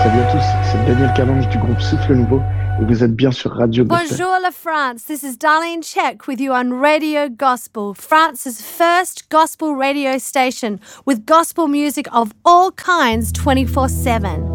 Salut à tous, c'est Daniel Calange du groupe Souffle Nouveau et vous êtes bien sur Radio Gospel. Bonjour la France, this is Darlene Check with you on Radio Gospel, France's first gospel radio station with gospel music of all kinds 24/7.